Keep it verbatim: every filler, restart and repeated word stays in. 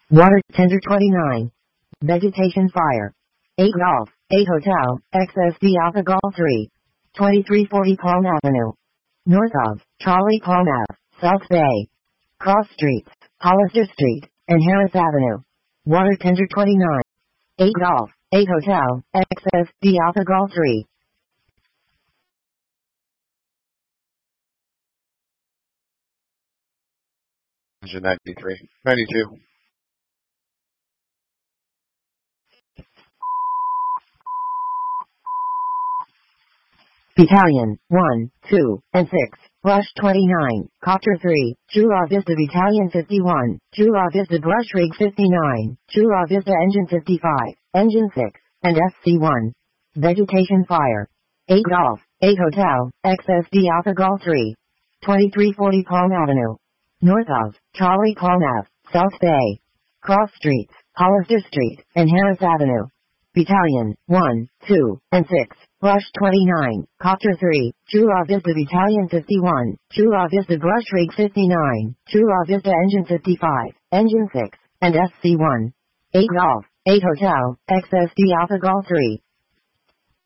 Water Tender twenty-nine. Vegetation Fire. eight Golf, eight Hotel, X S D Alpha Golf three. twenty-three forty Palm Avenue. North of, Trolley Palm Ave, South Bay. Cross Streets, Hollister Street, and Harris Avenue. Water Tender twenty-nine. eight Golf, eight Hotel, X S D Alpha Golf three. ninety-three. ninety-two. Battalion, one, two, and six, Rush twenty-nine, Copter three, Chula Vista Battalion fifty-one, Chula Vista Brush Rig fifty-nine, Chula Vista Engine fifty-five, Engine six, and S C one. Vegetation Fire. eight Golf, eight Hotel, X S D Alpha Golf three. twenty-three forty Palm Avenue. North of, Trolley Palm Ave, South Bay. Cross Streets, Hollister Street, and Harris Avenue. Battalion, one, two, and six, Rush twenty-nine, Copter three, Chula Vista Battalion fifty-one, Chula Vista Brush Rig fifty-nine, Chula Vista Engine fifty-five, Engine six, and S C one. eight Golf, eight Hotel, X S D Alpha Golf three.